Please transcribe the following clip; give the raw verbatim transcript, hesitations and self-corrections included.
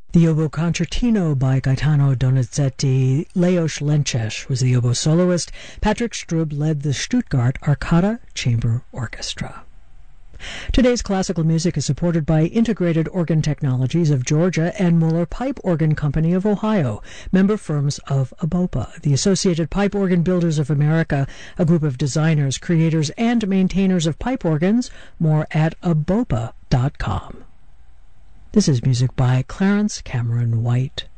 The Oboe Concertino by Gaetano Donizetti. Leos Lenches was the oboe soloist. Patrick Strub led the Stuttgart Arcada Chamber Orchestra. Today's classical music is supported by Integrated Organ Technologies of Georgia and Mueller Pipe Organ Company of Ohio, member firms of ABOPA, the Associated Pipe Organ Builders of America, a group of designers, creators, and maintainers of pipe organs. More at abopa dot com. This is music by Clarence Cameron White.